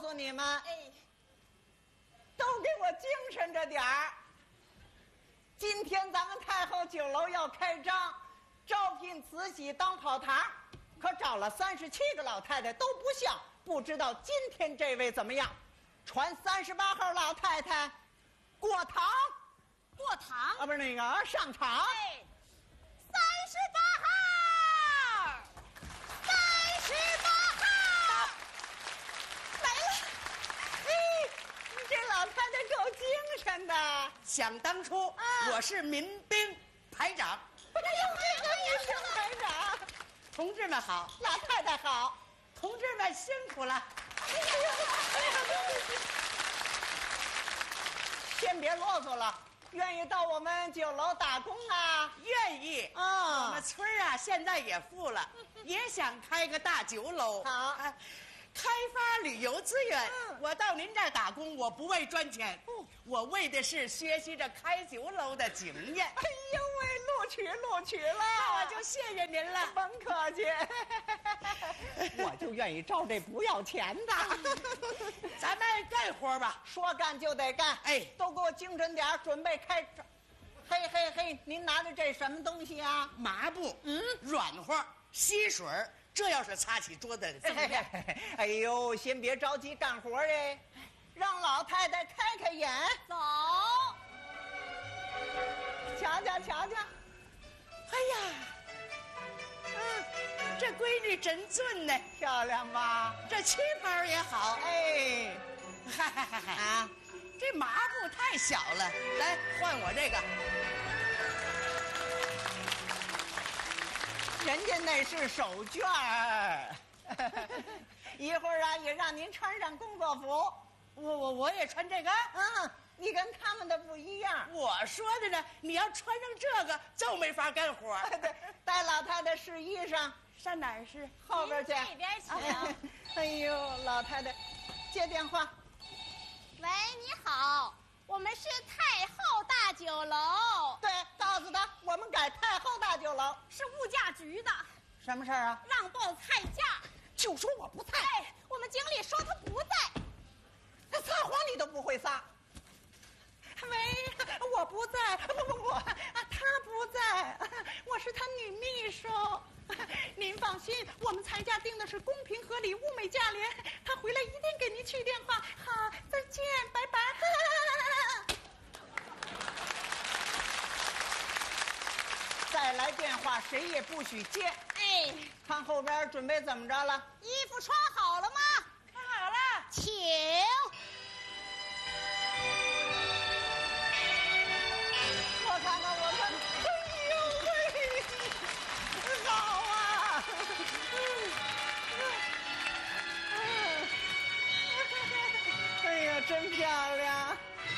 诉你们，都给我精神着点儿。今天咱们太后酒楼要开张，招聘慈禧当跑堂，可找了37个老太太都不像，不知道今天这位怎么样？传38号老太太过堂， 过堂啊，不是那个上场。 哎，38号，38号， 来了。嘿，你这老太太够精神的。 想当初，我是民兵排长。 哎呦，这个民兵排长， 同志们好， 老太太好。 同志们辛苦了。 先别啰嗦了，愿意到我们酒楼打工啊？ 愿意啊我们村儿啊，现在也富了，也想开个大酒楼。 好啊开发旅游资源。我到您这儿打工，我不为赚钱，我为的是学习着开酒楼的经验。 哎呦喂，录取了， 那我就谢谢您了。 甭客气。我就愿意招这不要钱的。 咱们干活吧。 说干就得干， 哎都给我精神点儿，准备开张。嘿嘿嘿，您拿的这什么东西啊？ 麻布，软和，吸水儿，这要是擦起桌子的锃亮。 哎呦，先别着急干活哎，让老太太开开眼， 走， 瞧瞧瞧瞧。 哎呀，这闺女真俊呢， 漂亮吧？ 这旗袍也好。 哎， 嗨嗨嗨嗨啊！这麻布太小了，来换我这个。 人家那是手绢儿。一会儿啊，也让您穿上工作服。 我也穿这个。 你跟他们的不一样。 我说的呢，你要穿上这个就没法干活。 对，带老太太试衣裳， 上哪儿是？ 后边去。 这边请。 哎呦，老太太，接电话。 喂，你好，我们是太后大酒楼， 对，告诉他我们改太后大酒楼。 是物价局的， 什么事儿啊？ 让报菜价。 就说我不在。 哎，我们经理说他不在。 他撒谎你都不会撒。喂，我不在，不，他不在，我是他女秘书。您放心，我们裁价定的是公平合理、物美价廉。他回来一定给您去电话。好，再见，拜拜。再来电话，谁也不许接。 哎， 看后边准备怎么着了？ 衣服穿好了吗？ 穿好了。 请。 我看看，哎呦喂，好啊！哎呀，真漂亮！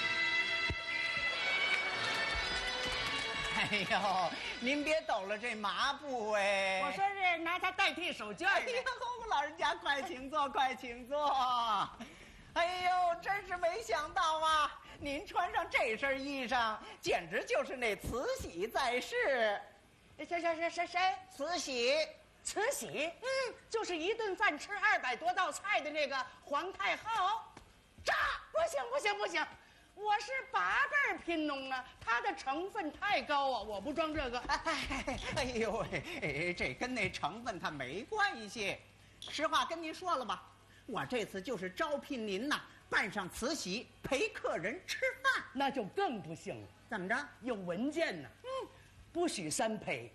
哎呦，您别抖了这麻布哎！ 我说是拿它代替手绢哎呦，老人家快请坐，快请坐。哎呦，真是没想到啊！您穿上这身衣裳，简直就是那慈禧在世。 谁？ 慈禧， 慈禧，就是一顿饭吃200多道菜的那个皇太后。炸！不行，我是8辈贫农啊，它的成分太高啊，我不装这个。 哎呦喂，这跟那成分它没关系。实话跟您说了吧，我这次就是招聘您呐，扮上慈禧陪客人吃饭。 那就更不行了。 怎么着？ 有文件呢。不许3陪。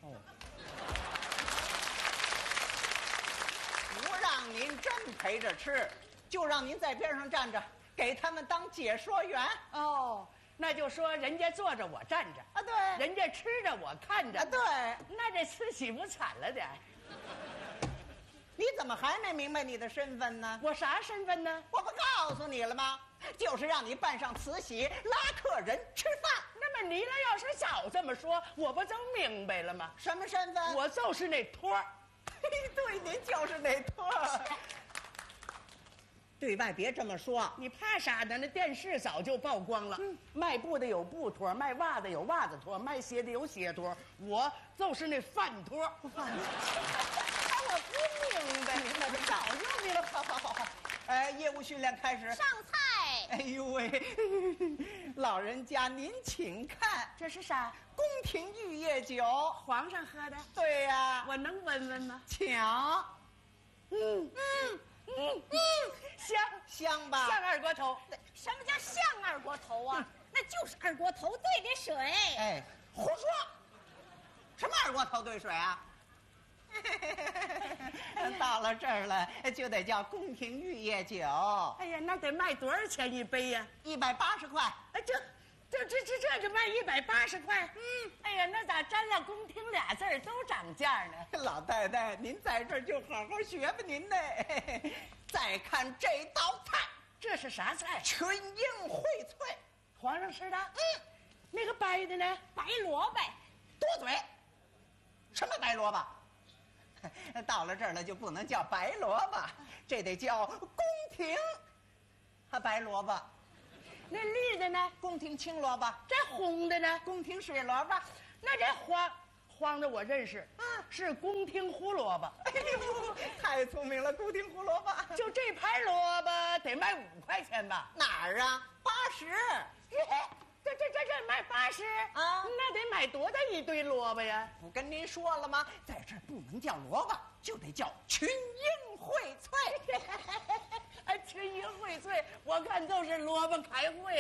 不让您真陪着吃，就让您在边上站着，给他们当解说员。 哦，那就说人家坐着我站着啊，对， 人家吃着我看着啊，对。 那这慈禧不惨了点？ 你怎么还没明白你的身份呢？ 我啥身份呢？ 我不告诉你了吗？就是让你扮上慈禧拉客人吃饭。 那么你俩要是早这么说，我不就明白了吗？ 什么身份？ 我就是那托儿。 对，您就是那托儿。对外别这么说。 你怕啥呢？那电视早就曝光了。卖布的有布托，卖袜子有袜子托，卖鞋的有鞋托，我就是那饭托。 我不明白，明白，早就明白。好。 业务训练开始。 上菜。 哎呦喂，老人家您请看， 这是啥？ 宫廷玉液酒， 皇上喝的。 对呀、 我能闻闻吗？ 请。 香香吧？ 像二锅头。 什么叫像二锅头啊？那就是二锅头兑的水。 哎，胡说！什么二锅头兑水啊？到了这儿了，就得叫宫廷玉液酒。 哎呀，那得卖多少钱一杯呀 ？180块。 哎，这就卖180块。哎呀，那咋沾了宫廷俩字儿都涨价呢？ 老太太，您在这儿就好好学吧您呢。再看这道菜， 这是啥菜？ 群英荟萃。 皇上吃的。那个白的呢？ 白萝卜。 多嘴。什么白萝卜？到了这儿了就不能叫白萝卜，这得叫宫廷白萝卜。 那绿的呢？ 宫廷青萝卜。 这红的呢？ 宫廷水萝卜。 那这黄的我认识，是宫廷胡萝卜。 哎呦，太聪明了，宫廷胡萝卜。 就这盘萝卜得卖5块钱吧？ 哪儿啊？80。 这卖80 啊？ 那得买多大一堆萝卜呀？ 不跟您说了吗？在这儿不能叫萝卜，就得叫群英荟萃。 哎，群英荟萃，我看都是萝卜开会。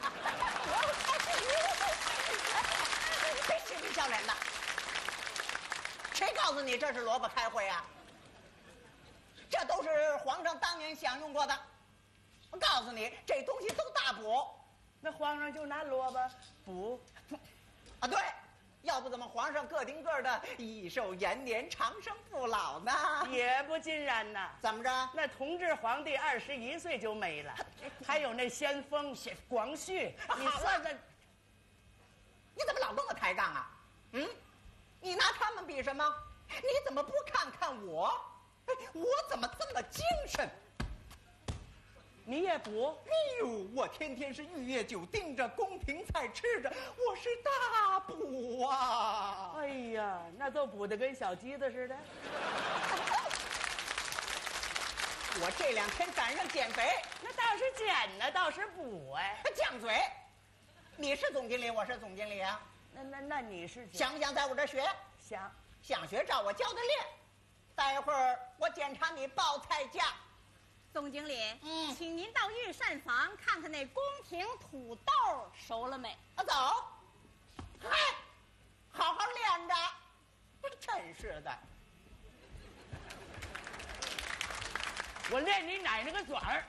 别嬉皮笑脸的！谁告诉你这是萝卜开会啊？这都是皇上当年享用过的。我告诉你，这东西都大补。 那皇上就拿萝卜补啊？对，要不怎么皇上个顶个的益寿延年、长生不老呢？ 也不尽然呐。 怎么着？ 那同治皇帝21岁就没了，还有那先锋广旭，你算算， 你怎么老跟我抬杠啊？你拿他们比什么？你怎么不看看我？我怎么这么精神？ 你也补？ 哎呦，我天天是玉液酒盯着，宫廷菜吃着，我是大补啊！ 哎呀，那都补得跟小鸡子似的。 我这2天赶上减肥， 那倒是减呢，倒是补哎。 犟嘴！你是总经理，我是总经理啊。 那你是想不想在我这儿学？想学，照我教的练。待会儿我检查你报菜价。 总经理，请您到御膳房看看那宫廷土豆熟了没？ 走。嗨，好好练着。真是的。 我练你奶奶个爪儿！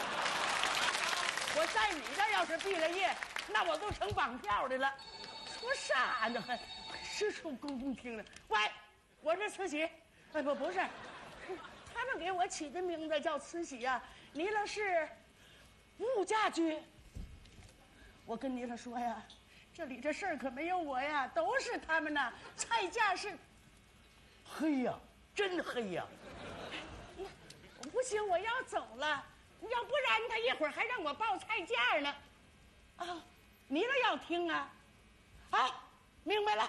我在你这要是毕了业，那我都成绑票的了。说啥呢？还是出宫廷了？喂，我是慈禧。哎，不是。他们给我起的名字叫慈禧呀，你了是物价局。我跟你了说呀，这里这事儿可没有我呀，都是他们呐。菜价是黑呀，真黑呀。不行，我要走了，要不然他一会儿还让我报菜价呢。啊，你了要听啊？啊，明白了。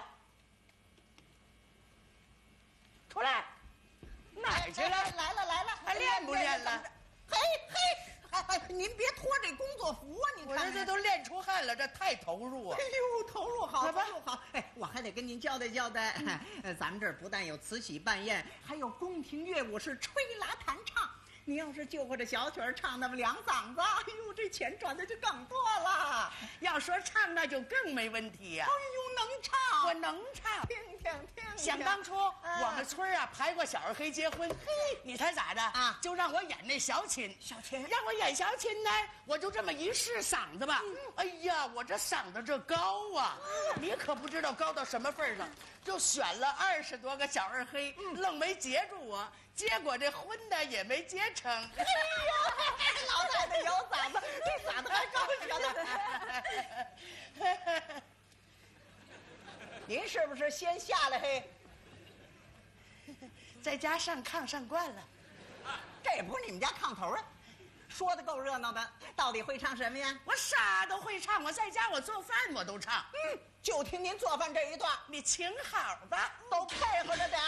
出来。哪儿去了？ 来了， 还练不练了？ 嘿，您别脱这工作服啊！你看， 这都练出汗了，这太投入啊！ 哎呦，投入好，投入好！哎，我还得跟您交代交代，咱们这儿不但有慈禧办宴，还有宫廷乐舞是吹拉弹唱。你要是就会这小曲儿唱那么2嗓子，哎呦，这钱赚的就更多了。 要说唱，那就更没问题呀！ 哎呦，能唱， 我能唱。 听。 想当初我们村啊排过小二黑结婚，你猜咋的啊？就让我演那小琴，让我演小琴呢，我就这么一试嗓子吧。哎呀，我这嗓子这高啊，你可不知道高到什么份上，就选了20多个小二黑，愣没接住我。结果这婚呢也没结成。 哎呀，老太太有嗓子，这嗓子还高呢。您是不是先下来嘿？ 在家上炕上惯了， 这也不是你们家炕头啊！说的够热闹的，到底会唱什么呀？ 我啥都会唱，我在家我做饭我都唱。 就听您做饭这一段， 你请好吧， 都配合着点。